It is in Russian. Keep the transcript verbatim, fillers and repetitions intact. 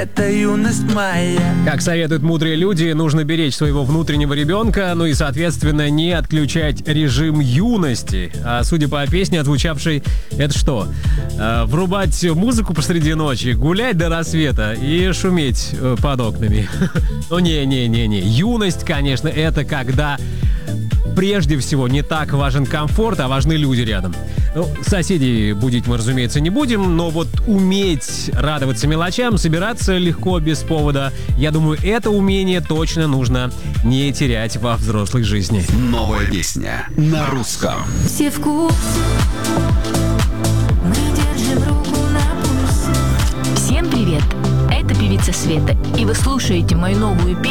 Это юность моя. Как советуют мудрые люди, нужно беречь своего внутреннего ребенка, ну и, соответственно, не отключать режим юности. А судя по песне, отзвучавшей, это что? Э, врубать музыку посреди ночи, гулять до рассвета и шуметь э, под окнами. Ну не-не-не-не. Юность, конечно, это когда прежде всего не так важен комфорт, а важны люди рядом. Ну, соседей будить мы, разумеется, не будем, но вот уметь радоваться мелочам, собираться легко, без повода, я думаю, это умение точно нужно не терять во взрослой жизни. Новая песня на русском. Все в курсе, мы держим руку на пульсе. Всем привет! Это певица Света, и вы слушаете мою новую песню